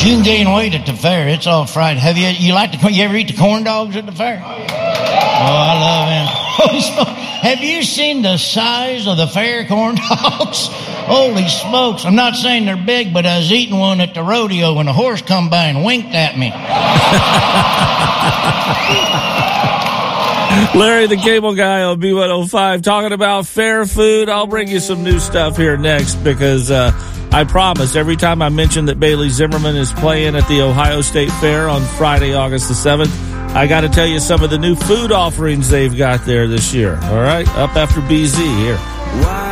You can gain weight at the fair. It's all fried. You ever eat the corn dogs at the fair? Oh, I love them. Have you seen the size of the fair corn dogs? Holy smokes. I'm not saying they're big, but I was eating one at the rodeo when a horse come by and winked at me. Larry the Cable Guy on B105 talking about fair food. I'll bring you some new stuff here next because I promise every time I mention that Bailey Zimmerman is playing at the Ohio State Fair on Friday, August the 7th, I got to tell you some of the new food offerings they've got there this year. All right, up after BZ here. Wow.